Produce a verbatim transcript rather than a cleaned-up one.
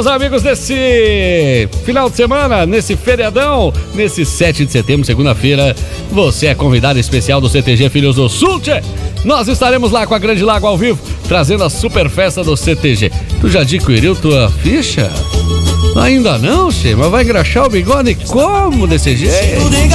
meus amigos, nesse final de semana, nesse feriadão, nesse sete de setembro, segunda-feira, você é convidado especial do C T G Filhos do Sul, tchê. Nós estaremos lá com a Grande Lago ao vivo, trazendo a super festa do C T G. Tu já adquiriu tua ficha? Ainda não, tchê, mas vai engraxar o bigode como desse jeito?